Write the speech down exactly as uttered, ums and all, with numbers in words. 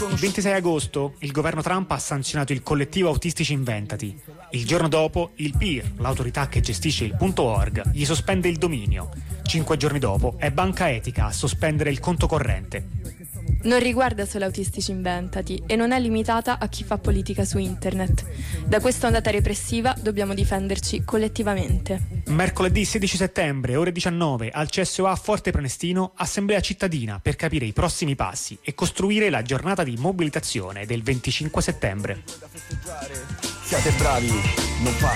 Il ventisei agosto il governo Trump ha sanzionato il collettivo Autistici Inventati. Il giorno dopo il P I R, l'autorità che gestisce il .org, gli sospende il dominio. Cinque giorni dopo è Banca Etica a sospendere il conto corrente. Non riguarda solo Autistici Inventati e non è limitata a chi fa politica su internet. Da questa ondata repressiva dobbiamo difenderci collettivamente. Mercoledì sedici settembre, ore diciannove, al C S O A Forte Prenestino, assemblea cittadina per capire i prossimi passi e costruire la giornata di mobilitazione del venticinque settembre. Siate bravi, non fate